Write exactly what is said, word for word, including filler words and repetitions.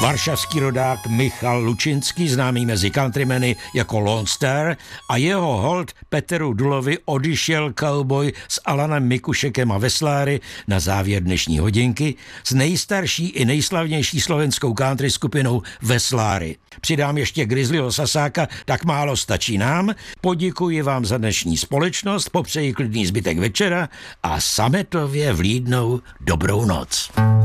varšavský rodák Michal Lučinský, známý mezi countrymany jako Lone Star, a jeho hold Peteru Dulovi Odešel cowboy s Alanem Mikušekem a vesláry na závěr dnešní hodinky s nejstarší i nejslavnější slovenskou country skupinou Vesláry. Přidám ještě Grizzlyho Sasáka, tak málo stačí nám. Poděkuji vám za dnešní společnost, popřeji klidný zbytek večera a sametově vlídnou dobrou noc.